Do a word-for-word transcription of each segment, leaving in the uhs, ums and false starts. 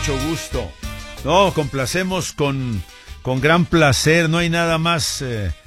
mucho gusto. No, complacemos con, con gran placer. No hay nada más eh, eh,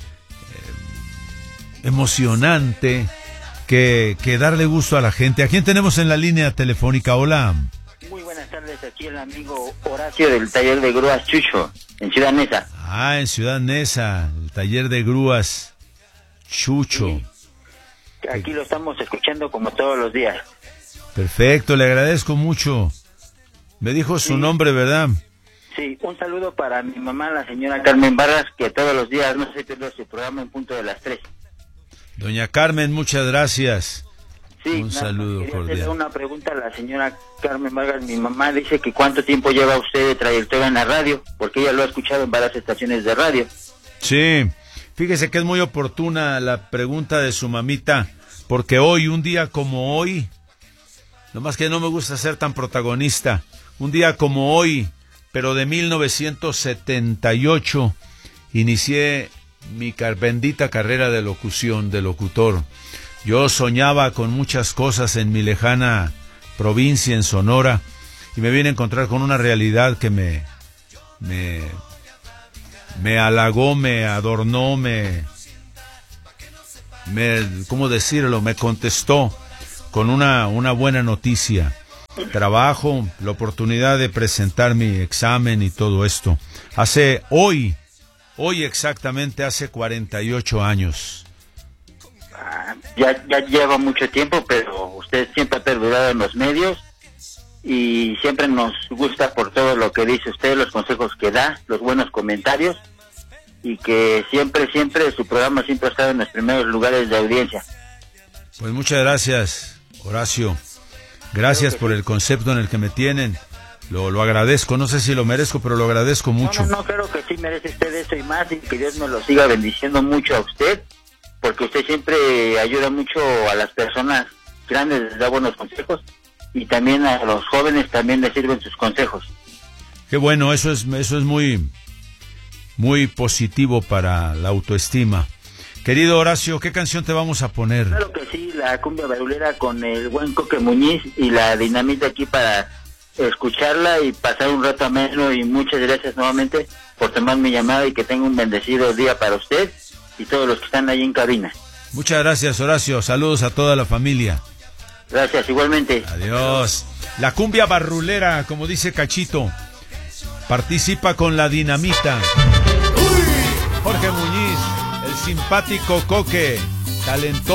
emocionante que, que darle gusto a la gente. ¿A quién tenemos en la línea telefónica? Hola. Muy buenas tardes, aquí el amigo Horacio del taller de grúas Chucho, en Ciudad Neza. Ah, en Ciudad Neza, el taller de grúas Chucho. Sí, aquí lo estamos escuchando como todos los días. Perfecto, le agradezco mucho. Me dijo su sí. nombre, ¿verdad? Sí, un saludo para mi mamá, la señora Carmen Vargas, que todos los días no se pierde su programa en punto de las tres. Doña Carmen, muchas gracias. Sí, un nada, saludo quería cordial. hacerle una pregunta a la señora Carmen Vargas. Mi mamá dice que cuánto tiempo lleva usted de trayectoria en la radio, porque ella lo ha escuchado en varias estaciones de radio. Sí, fíjese que es muy oportuna la pregunta de su mamita, porque hoy, un día como hoy, nomás que no me gusta ser tan protagonista, un día como hoy, pero de mil novecientos setenta y ocho, inicié mi car- bendita carrera de locución, de locutor. Yo soñaba con muchas cosas en mi lejana provincia, en Sonora, y me vine a encontrar con una realidad que me, me, me halagó, me adornó, me, me, ¿cómo decirlo? Me contestó con una, una buena noticia. Trabajo, la oportunidad de presentar mi examen y todo esto. Hace hoy, hoy exactamente hace cuarenta y ocho años. Ah, ya, ya lleva mucho tiempo, pero usted siempre ha perdurado en los medios y siempre nos gusta por todo lo que dice usted, los consejos que da, los buenos comentarios, y que siempre, siempre su programa siempre ha estado en los primeros lugares de audiencia. Pues muchas gracias, Horacio. Gracias por el concepto en el que me tienen. Lo, lo agradezco, no sé si lo merezco, pero lo agradezco mucho. No, no, no, creo que sí merece usted eso y más, y que Dios me lo siga bendiciendo mucho a usted, porque usted siempre ayuda mucho a las personas grandes, les da buenos consejos, y también a los jóvenes también les sirven sus consejos. Qué bueno, eso es, eso es muy, muy positivo para la autoestima. Querido Horacio, ¿qué canción te vamos a poner? Claro que sí, la cumbia barulera con el buen Coque Muñiz y la dinamita aquí para escucharla y pasar un rato ameno, y muchas gracias nuevamente por tomar mi llamada y que tenga un bendecido día para usted y todos los que están ahí en cabina. Muchas gracias, Horacio. Saludos a toda la familia. Gracias, igualmente. Adiós. La cumbia barrulera, como dice Cachito, participa con la dinamita. Jorge Muñiz, el simpático Coque, talentoso.